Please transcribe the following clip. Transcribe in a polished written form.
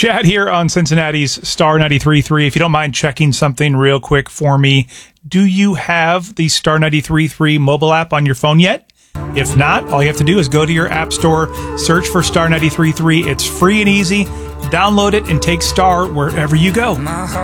Chad here on Cincinnati's Star 93.3. If you don't mind checking something real quick for me, do you have the Star 93.3 mobile app on your phone yet? If not, all you have to do is go to your app store, search for Star 93.3. It's free and easy. Download it and take Star wherever you go.